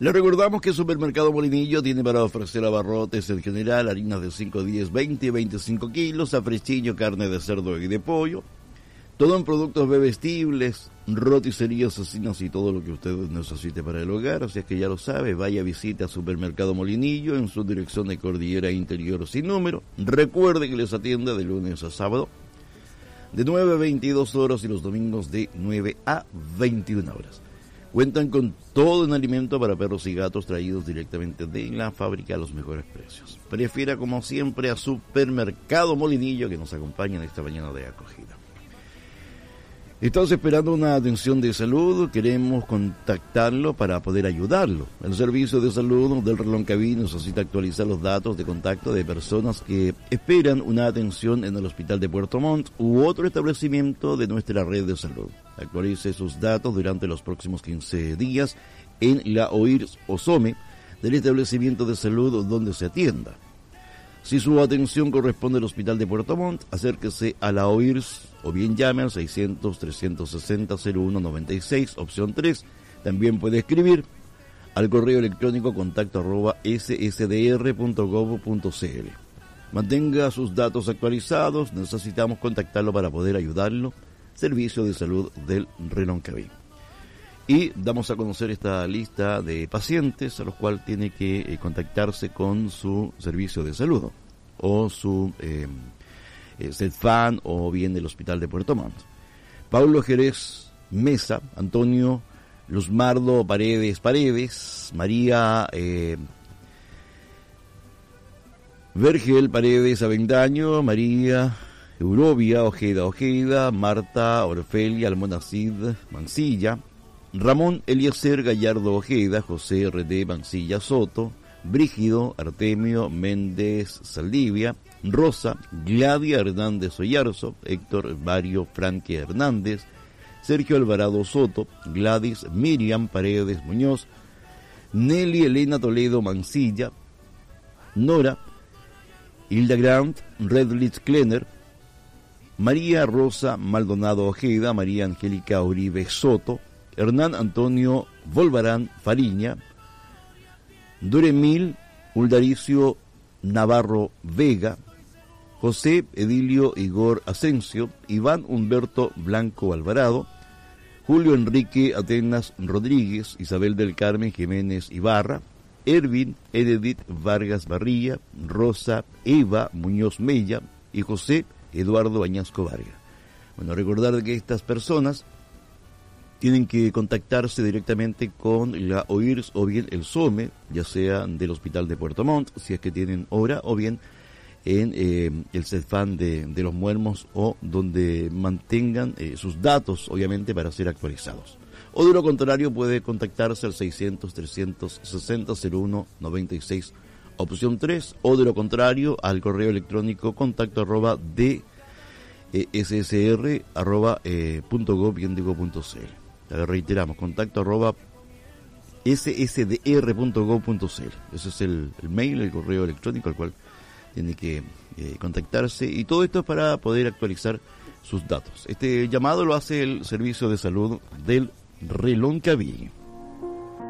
Le recordamos que Supermercado Molinillo tiene para ofrecer abarrotes en general, harinas de 5, 10, 20 y 25 kilos, afrechillo, carne de cerdo y de pollo, todo en productos bebestibles, roticerías, cocinas y todo lo que usted necesite para el hogar. Así es que ya lo sabe, vaya, visita Supermercado Molinillo en su dirección de Cordillera Interior sin número. Recuerde que les atiende de lunes a sábado de 9 a 22 horas y los domingos de 9 a 21 horas. Cuentan con todo en alimento para perros y gatos traídos directamente de la fábrica a los mejores precios. Prefiera como siempre a Supermercado Molinillo, que nos acompaña en esta mañana de acogida. Estamos esperando una atención de salud, queremos contactarlo para poder ayudarlo. El servicio de salud del Reloncaví necesita actualizar los datos de contacto de personas que esperan una atención en el Hospital de Puerto Montt u otro establecimiento de nuestra red de salud. Actualice sus datos durante los próximos 15 días en la OIRS o SOME del establecimiento de salud donde se atienda. Si su atención corresponde al Hospital de Puerto Montt, acérquese a la OIRS o bien llame al 600-360-0196, opción 3. También puede escribir al correo electrónico contacto@ssdr.gov.cl. Mantenga sus datos actualizados, necesitamos contactarlo para poder ayudarlo. Servicio de Salud del Reloncaví. Y damos a conocer esta lista de pacientes a los cuales tiene que contactarse con su servicio de salud o su CEDFAN o bien el Hospital de Puerto Montt. Paulo Jerez Mesa, Antonio Luzmardo Paredes, María Vergel Paredes Avendaño, María Eurovia Ojeda, Marta Orfelia Almonacid Mancilla, Ramón Eliezer Gallardo Ojeda, José R.D. Mancilla Soto, Brígido Artemio Méndez Saldivia, Rosa Gladia Hernández Oyarzo, Héctor Mario Franque Hernández, Sergio Alvarado Soto, Gladys Miriam Paredes Muñoz, Nelly Elena Toledo Mancilla, Nora Hilda Grant Redlich Klenner, María Rosa Maldonado Ojeda, María Angélica Uribe Soto, Hernán Antonio Volvarán Fariña, Duremil Uldaricio Navarro Vega, José Edilio Igor Asensio, Iván Humberto Blanco Alvarado, Julio Enrique Atenas Rodríguez, Isabel del Carmen Jiménez Ibarra, Ervin Edith Vargas Barrilla, Rosa Eva Muñoz Mella y José Eduardo Bañasco Vargas. Bueno, recordar que estas personas tienen que contactarse directamente con la OIRS o bien el SOME, ya sea del Hospital de Puerto Montt, si es que tienen hora, o bien en el CEDFAN de Los Muermos, o donde mantengan sus datos, obviamente, para ser actualizados. O de lo contrario, puede contactarse al 600-360-0196, opción 3, o de lo contrario, al correo electrónico contacto@ssr.gov.cl. Reiteramos, contacto@ssdr.gov.cl. Ese es el mail, el correo electrónico al cual tiene que contactarse, y todo esto es para poder actualizar sus datos. Este llamado lo hace el Servicio de Salud del Reloncaví.